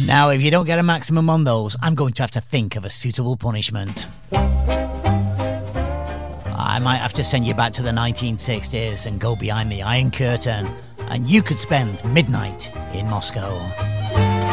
Now, if you don't get a maximum on those, I'm going to have to think of a suitable punishment. I might have to send you back to the 1960s and go behind the Iron Curtain, and you could spend midnight in Moscow.